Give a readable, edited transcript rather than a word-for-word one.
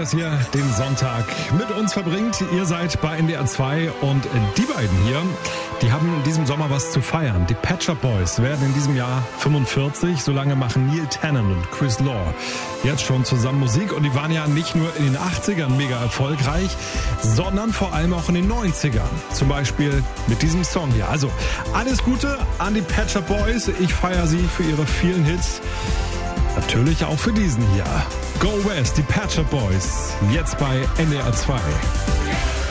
dass ihr den Sonntag mit uns verbringt. Ihr seid bei NDR 2 und die beiden hier, die haben in diesem Sommer was zu feiern. Die Pet Shop Boys werden in diesem Jahr 45. So lange machen Neil Tennant und Chris Law jetzt schon zusammen Musik. Und die waren ja nicht nur in den 80ern mega erfolgreich, sondern vor allem auch in den 90ern. Zum Beispiel mit diesem Song hier. Also alles Gute an die Pet Shop Boys. Ich feiere sie für ihre vielen Hits. Natürlich auch für diesen hier. Go West, die Pet Shop Boys. Jetzt bei NDR 2.